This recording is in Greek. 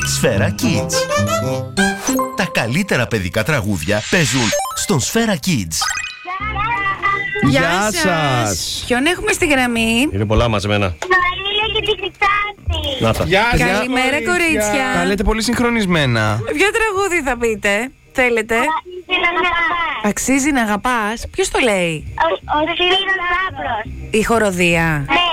Σφαίρα Kids. Τα καλύτερα παιδικά τραγούδια παίζουν στον Σφαίρα Kids. Γεια σας. Ποιον έχουμε στη γραμμή? Είναι πολλά μαζεμένα. Μαρίλα και τη Χρυσάνθη. Να τα. Καλημέρα, κορίτσια. Τα λέτε πολύ συγχρονισμένα. Ποιο τραγούδι θα πείτε? Θέλετε? Αξίζει να αγαπάς. Αξίζει να αγαπάς. Ποιος το λέει? Ο Σπύρος Λάμπρος. Η χοροδία. Ναι.